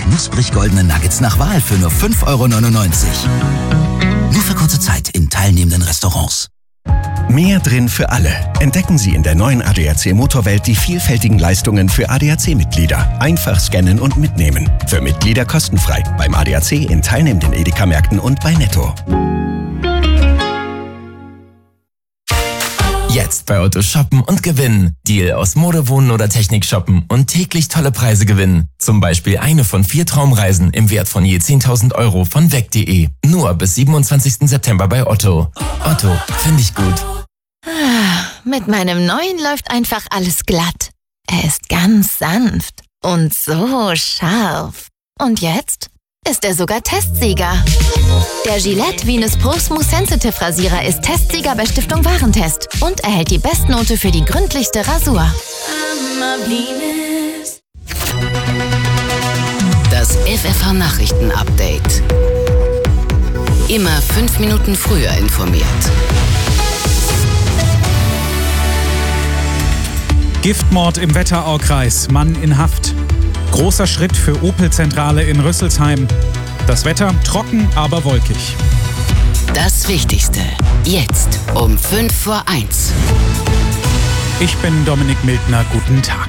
knusprig goldene Nuggets nach Wahl für nur 5,99 €. Nur für kurze Zeit in teilnehmenden Restaurants. Mehr drin für alle. Entdecken Sie in der neuen ADAC Motorwelt die vielfältigen Leistungen für ADAC-Mitglieder. Einfach scannen und mitnehmen. Für Mitglieder kostenfrei. Beim ADAC in teilnehmenden Edeka-Märkten und bei Netto. Jetzt bei Otto shoppen und gewinnen. Deal aus Mode, Wohnen oder Technik shoppen und täglich tolle Preise gewinnen. Zum Beispiel eine von 4 Traumreisen im Wert von je 10.000 € von weg.de. Nur bis 27. September bei Otto. Otto, finde ich gut. Mit meinem neuen läuft einfach alles glatt. Er ist ganz sanft und so scharf. Und jetzt ist er sogar Testsieger. Der Gillette Venus Pro Smooth Sensitive Rasierer ist Testsieger bei Stiftung Warentest und erhält die Bestnote für die gründlichste Rasur. Das FFH Nachrichten Update. Immer 5 Minuten früher informiert. Giftmord im Wetteraukreis, Mann in Haft. Großer Schritt für Opel-Zentrale in Rüsselsheim. Das Wetter trocken, aber wolkig. Das Wichtigste. Jetzt um 1:05. Ich bin Dominik Mildner, guten Tag.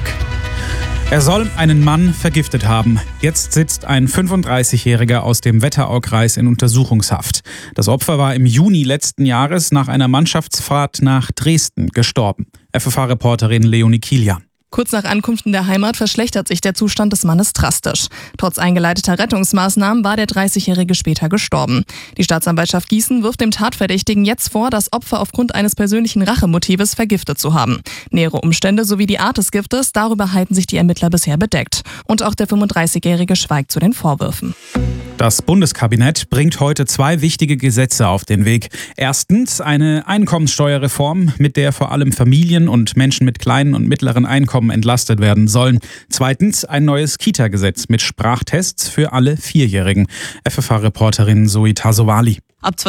Er soll einen Mann vergiftet haben. Jetzt sitzt ein 35-Jähriger aus dem Wetteraukreis in Untersuchungshaft. Das Opfer war im Juni letzten Jahres nach einer Mannschaftsfahrt nach Dresden gestorben. FFH-Reporterin Leonie Kilian. Kurz nach Ankunft in der Heimat verschlechtert sich der Zustand des Mannes drastisch. Trotz eingeleiteter Rettungsmaßnahmen war der 30-Jährige später gestorben. Die Staatsanwaltschaft Gießen wirft dem Tatverdächtigen jetzt vor, das Opfer aufgrund eines persönlichen Rachemotives vergiftet zu haben. Nähere Umstände sowie die Art des Giftes, darüber halten sich die Ermittler bisher bedeckt. Und auch der 35-Jährige schweigt zu den Vorwürfen. Das Bundeskabinett bringt heute 2 wichtige Gesetze auf den Weg. Erstens eine Einkommenssteuerreform, mit der vor allem Familien und Menschen mit kleinen und mittleren Einkommen entlastet werden sollen. Zweitens ein neues Kita-Gesetz mit Sprachtests für alle 4-Jährigen. FFH-Reporterin Zoe Tasovali. Ab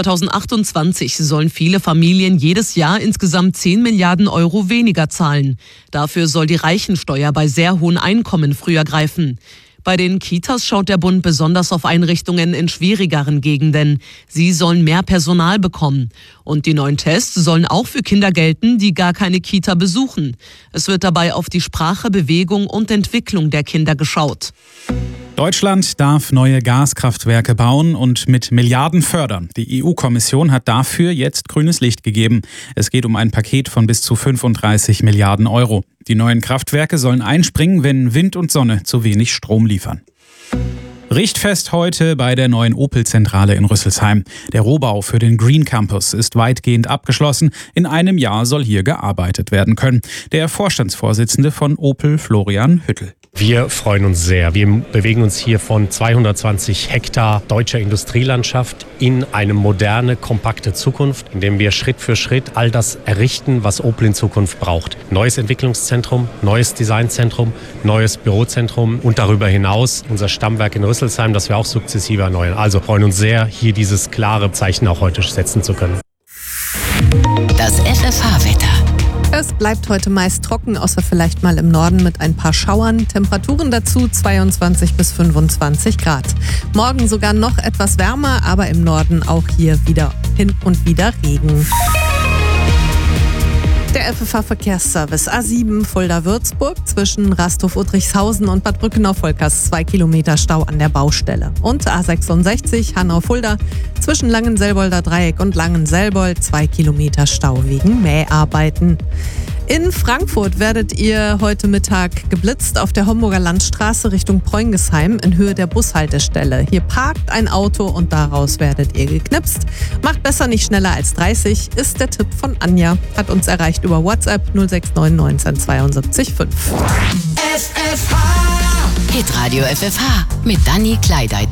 2028 sollen viele Familien jedes Jahr insgesamt 10 Milliarden € weniger zahlen. Dafür soll die Reichensteuer bei sehr hohen Einkommen früher greifen. Bei den Kitas schaut der Bund besonders auf Einrichtungen in schwierigeren Gegenden. Sie sollen mehr Personal bekommen. Und die neuen Tests sollen auch für Kinder gelten, die gar keine Kita besuchen. Es wird dabei auf die Sprache, Bewegung und Entwicklung der Kinder geschaut. Deutschland darf neue Gaskraftwerke bauen und mit Milliarden fördern. Die EU-Kommission hat dafür jetzt grünes Licht gegeben. Es geht um ein Paket von bis zu 35 Milliarden €. Die neuen Kraftwerke sollen einspringen, wenn Wind und Sonne zu wenig Strom liefern. Richtfest heute bei der neuen Opel-Zentrale in Rüsselsheim. Der Rohbau für den Green Campus ist weitgehend abgeschlossen. In einem Jahr soll hier gearbeitet werden können. Der Vorstandsvorsitzende von Opel, Florian Hüttel. Wir freuen uns sehr. Wir bewegen uns hier von 220 Hektar deutscher Industrielandschaft in eine moderne, kompakte Zukunft, in dem wir Schritt für Schritt all das errichten, was Opel in Zukunft braucht. Neues Entwicklungszentrum, neues Designzentrum, neues Bürozentrum und darüber hinaus unser Stammwerk in Rüsselsheim, das wir auch sukzessive erneuern. Also freuen uns sehr, hier dieses klare Zeichen auch heute setzen zu können. Das FFH-Wetter. Es bleibt heute meist trocken, außer vielleicht mal im Norden mit ein paar Schauern. Temperaturen dazu 22 bis 25 Grad. Morgen sogar noch etwas wärmer, aber im Norden auch hier wieder hin und wieder Regen. Der FFH-Verkehrsservice A7 Fulda-Würzburg zwischen Rasthof-Udrichshausen und Bad Brückenau-Volkers 2 Kilometer Stau an der Baustelle. Und A66 Hanau-Fulda zwischen Langenselbolder Dreieck und Langenselbold 2 Kilometer Stau wegen Mäharbeiten. In Frankfurt werdet ihr heute Mittag geblitzt auf der Homburger Landstraße Richtung Preungesheim in Höhe der Bushaltestelle. Hier parkt ein Auto und daraus werdet ihr geknipst. Macht besser nicht schneller als 30, ist der Tipp von Anja. Hat uns erreicht über WhatsApp 069 19 72 5. Hitradio FFH mit Dani Kleideit.